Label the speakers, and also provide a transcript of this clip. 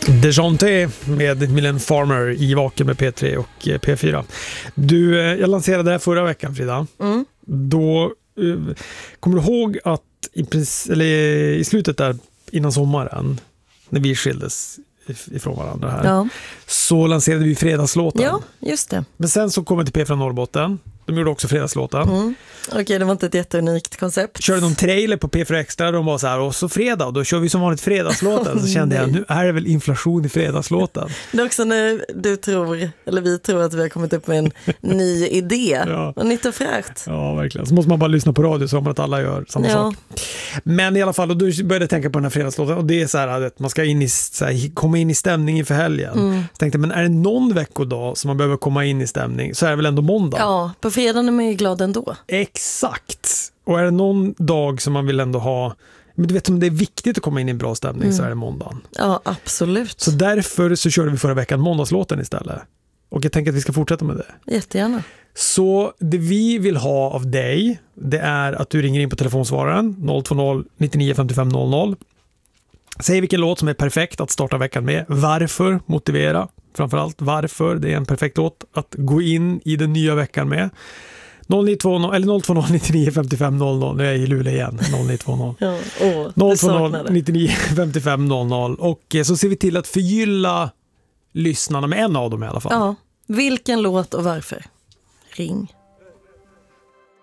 Speaker 1: DeJounte med Mylène Farmer i Vaken med P3 och P4. Jag lanserade det här förra veckan, Frida. Då kommer du ihåg att i slutet där innan sommaren, när vi skildes ifrån varandra här, så lanserade vi fredagslåten.
Speaker 2: Ja, just det.
Speaker 1: Men sen så kom vi till P från Norrbotten. De gjorde också fredagslåten.
Speaker 2: Okej, det var inte ett jätteunikt koncept.
Speaker 1: Körde någon trailer på P4 Extra, de var så här, och så fredag, då kör vi som vanligt fredagslåten. Så kände jag, nu är det väl inflation i fredagslåten.
Speaker 2: Det är också när vi tror att vi har kommit upp med en ny idé. Och nytt och fräscht.
Speaker 1: Ja, verkligen. Så måste man bara lyssna på radio så att alla gör samma sak. Men i alla fall, då började jag tänka på den här fredagslåten. Och det är så här att man ska komma in i stämning inför helgen. Så tänkte jag, men är det någon veckodag som man behöver komma in i stämning, så är det väl ändå måndag.
Speaker 2: Ja, på fredagen är man ju glad ändå.
Speaker 1: Exakt. Och är det någon dag som man vill ändå ha, men du vet, om det är viktigt att komma in i en bra stämning, så är det måndagen.
Speaker 2: Ja, absolut.
Speaker 1: Så därför så körde vi förra veckan måndagslåten istället. Och jag tänker att vi ska fortsätta med det.
Speaker 2: Jättegärna.
Speaker 1: Så det vi vill ha av dig, det är att du ringer in på telefonsvararen 020 99 55 00. Säg vilken låt som är perfekt att starta veckan med. Varför? Motivera. Framförallt varför det är en perfekt låt att gå in i den nya veckan med. 020 99 55 00. Nu är jag i Luleå igen. 020 99 55 00. Och så ser vi till att förgylla lyssnarna med en av dem i alla fall.
Speaker 2: Ja, vilken låt och varför? Ring.